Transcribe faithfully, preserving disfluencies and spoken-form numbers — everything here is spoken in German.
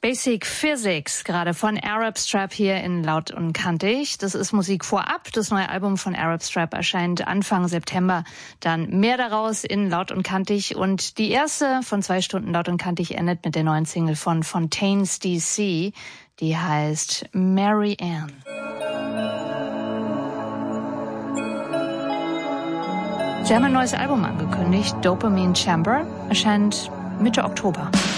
Basic Physics, gerade von Arab Strap hier in Laut und Kantig. Das ist Musik vorab. Das neue Album von Arab Strap erscheint Anfang September. Dann mehr daraus in Laut und Kantig. Und die erste von zwei Stunden Laut und Kantig endet mit der neuen Single von Fontaines D C. Die heißt Mary Ann. Sie haben ein neues Album angekündigt. Dopamine Chamber erscheint Mitte Oktober.